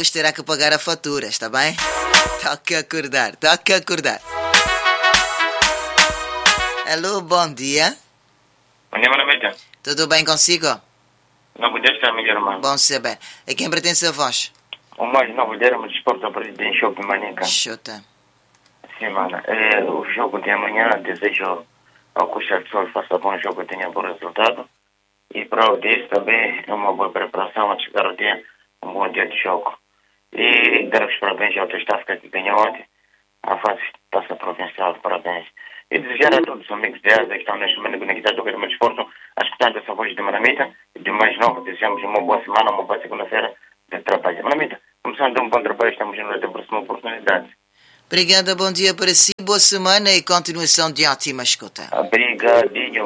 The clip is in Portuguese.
hoje terá que pagar a fatura, está bem? Toca acordar, toca acordar. Alô, bom dia. Bom dia, Maramita. Tudo bem consigo? Não podia estar melhor, mano. Bom saber. A quem pertence a voz? O mais novo dermo de esporte presidente Shopping Manica. Chuta. Sim, mano. O jogo de amanhã, desejo ao Costa do Sol faça bom jogo e tenha bom resultado. E para o dia também é uma boa preparação a chegar ao dia, um bom dia de jogo. E dar os parabéns ao teu staff que ganhou ontem. A fase taça provincial, parabéns. E desejar a todos os amigos de Asa que estão neste momento conectados ao Grêmio de Esporte, a escutar essa voz de Maramita. E de mais novo, desejamos uma boa semana, uma boa segunda-feira de trabalho. Maramita, começando um bom trabalho, estamos indo até a próxima oportunidade. Obrigada, bom dia para si, boa semana e continuação de ótima escuta. Obrigadinho.